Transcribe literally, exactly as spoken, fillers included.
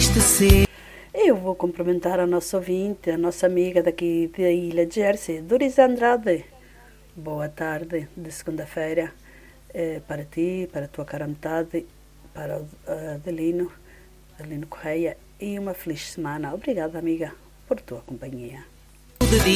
entristecer. Eu vou cumprimentar a nossa ouvinte, a nossa amiga daqui da Ilha de Jersey, Doris Andrade. Boa tarde de segunda-feira eh, para ti, para a tua cara metade, para o uh, Adelino, Adelino Correia, e uma feliz semana. Obrigada, amiga, por tua companhia.